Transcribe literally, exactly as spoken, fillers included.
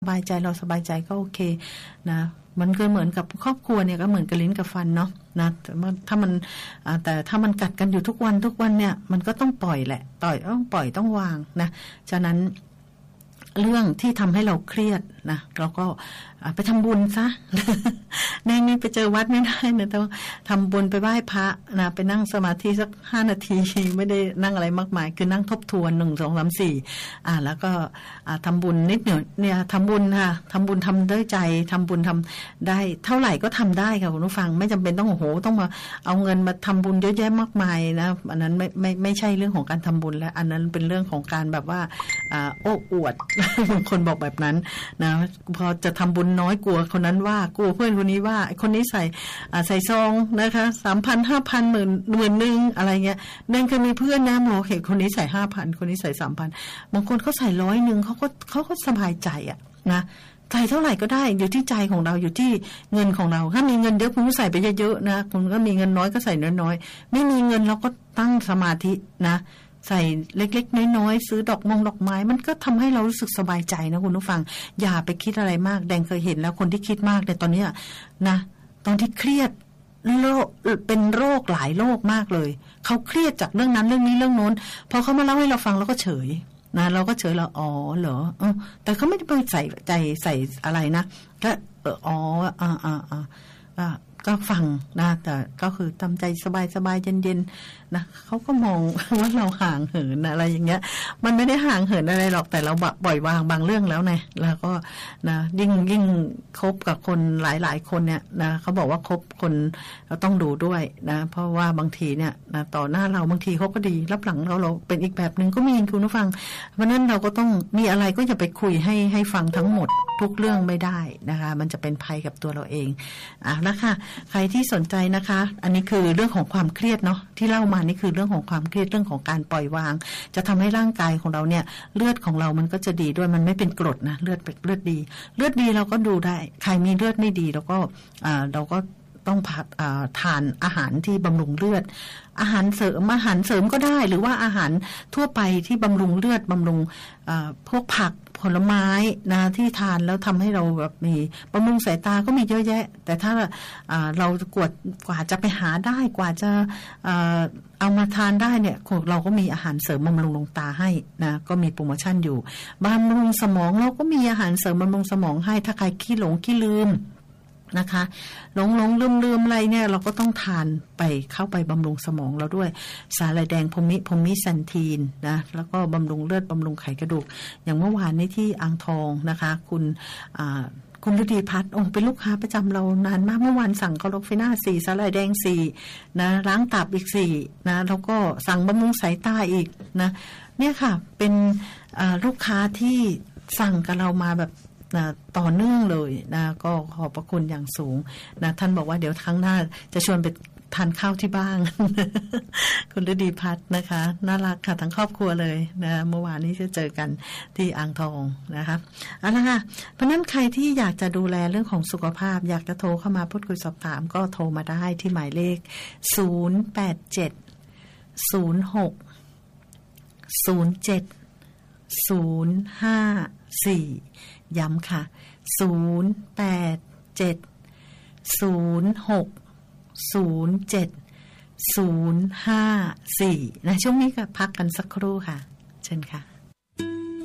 สบายใจเราสบายใจก็โอเคนะมันก็เหมือนกับครอบครัวเนี่ยก็เหมือนกับลิ้นกับฟันเนาะนะถ้ามันแต่ถ้ามันกัดกันอยู่ทุกวันทุกวันเนี่ยมันก็ต้องปล่อยแหละปล่อยต้องปล่อยต้องวางนะฉะนั้นเรื่องที่ทำให้เราเครียดนะเราก็ไปทำบุญซะ ในนี้ไปเจอวัดไม่ได้นะต้องทำบุญไปไหว้พระนะไปนั่งสมาธิสักห้านาทีไม่ได้นั่งอะไรมากมายคือนั่งทบทวนหนึ่งสองสามสี่อ่าแล้วก็อ่าทำบุญนิดหน่อยเนี่ยทำบุญค่ะทำบุญทำด้วยใจทำบุญทำได้เท่าไหร่ก็ทำได้ค่ะคุณผู้ฟังไม่จำเป็นต้องโอ้โหต้องมาเอาเงินมาทำบุญเยอะแยะมากมายนะอันนั้นไม่ไม่ไม่ใช่เรื่องของการทำบุญแล้วอันนั้นเป็นเรื่องของการแบบว่าอ่าโอ้อวด บางคนบอกแบบนั้นนะพอจะทำบุญน้อยกลัวคนนั้นว่ากลัวเพื่อนคนนี้ว่าคนนี้ใส่ใส่ซองนะคะสามพันห้าพันหมื่นหมื่นหนึ่งอะไรเงี้ยนั่นก็มีเพื่อนนะหมอเห็นคนนี้ใส่ห้าพันคนนี้ใส่สามพันบางคนเขาใส่ร้อยหนึ่งเขาก็เขาก็สบายใจอ่ะนะใส่เท่าไหร่ก็ได้อยู่ที่ใจของเราอยู่ที่เงินของเราถ้ามีเงินเยอะคุณก็ใส่ไปเยอะๆนะคุณก็มีเงินน้อยก็ใส่น้อยๆไม่มีเงินเราก็ตั้งสมาธินะใส่เล็กๆน้อยๆซื้อดอกมงดอกไม้มันก็ทำให้เรารู้สึกสบายใจนะคุณผู้ฟังอย่าไปคิดอะไรมากแดงเคยเห็นแล้วคนที่คิดมากในตอนนี้นะตอนที่เครียดโรคเป็นโรคหลายโรคมากเลยเขาเครียดจากเรื่องนั้นเรื่องนี้เรื่องโน้นพอเขามาเล่าให้เราฟังเราก็เฉยนะเราก็เฉยเราอ๋อเหรอเออแต่เขาไม่ได้ไปใส่ใจใส่อะไรนะก็เอออ๋ออ่าอ่าอ่าก็ฟังนะแต่ก็คือทำใจสบายๆเย็นๆนะเขาก็มองว่าเราห่างเหินอะไรอย่างเงี้ยมันไม่ได้ห่างเหินอะไรหรอกแต่เราปล่อยวางบางเรื่องแล้วไงแล้วก็นะยิ่งยิ่งคบกับคนหลายๆคนเนี่ยนะเขาบอกว่าคบคนเราต้องดูด้วยนะเพราะว่าบางทีเนี่ยนะต่อหน้าเราบางทีเขาก็ดีรับหลังเราเราเป็นอีกแบบนึงก็มีคุณผู้ฟังเพราะนั้นเราก็ต้องมีอะไรก็อย่าไปคุยให้ให้ฟังทั้งหมดทุกเรื่องไม่ได้นะคะมันจะเป็นภัยกับตัวเราเองอ่ะนะคะใครที่สนใจนะคะอันนี้คือเรื่องของความเครียดเนาะที่เล่ามานี่คือเรื่องของความเครียดเรื่องของการปล่อยวางจะทำให้ร่างกายของเราเนี่ยเลือดของเรามันก็จะดีด้วยมันไม่เป็นกรดนะเลือดเลือดดีเลือดดีเราก็ดูได้ใครมีเลือดไม่ดีเราก็อ่าเราก็ต้องทานอาหารที่บำรุงเลือดอาหารเสริมอาหารเสริมก็ได้หรือว่าอาหารทั่วไปที่บำรุงเลือดบำรุงพวกผักผลไม้นะที่ทานแล้วทำให้เราแบบมีบำรุงสายตาก็มีเยอะแยะแต่ถ้าเรากวดกว่าจะไปหาได้กว่าจะเอามาทานได้เนี่ยเราก็มีอาหารเสริมบำรุงดวงตาให้นะก็มีโปรโมชั่นอยู่บำรุงสมองเราก็มีอาหารเสริมบำรุงสมองให้ถ้าใครขี้หลงขี้ลืมนะคะหลงหลงลืมลืมอะไรเนี่ยเราก็ต้องทานไปเข้าไปบำรุงสมองเราด้วยสาหร่ายแดงพรมิพรมิแซนทีนนะแล้วก็บำรุงเลือดบำรุงไขกระดูกอย่างเมื่อวานนี้ที่อ่างทองนะคะคุณอ่าคุณฤดีพัฒน์องค์เป็นลูกค้าประจำเรานานมากเมื่อวานสั่งคอโลฟิน่าสี่สาหร่ายแดงสี่นะล้างตับอีกสี่นะแล้วก็สั่งบำรุงสายตาอีกนะเนี่ยค่ะเป็นลูกค้าที่สั่งกับเรามาแบบนะต่อเนื่องเลยนะก็ขอบพระคุณอย่างสูงนะท่านบอกว่าเดี๋ยวครั้งหน้าจะชวนไปทานข้าวที่บ้าน คุณฤดีพัฒน์นะคะน่ารักค่ะทั้งครอบครัวเลยนะเมื่อวานนี้จะเจอกันที่อ่างทองนะคะเอาละค่ะเพราะนั้นใครที่อยากจะดูแลเรื่องของสุขภาพอยากจะโทรเข้ามาพูดคุยสอบถามก็โทรมาได้ที่หมายเลขศูนย์ แปด เจ็ด ศูนย์ หก ศูนย์ เจ็ด ศูนย์ ห้า สี่ย้ำค่ะศูนย์ แปด เจ็ด ศูนย์ หก ศูนย์ เจ็ด ศูนย์ ห้า สี่นะช่วงนี้ก็พักกันสักครู่ค่ะเชิญค่ะ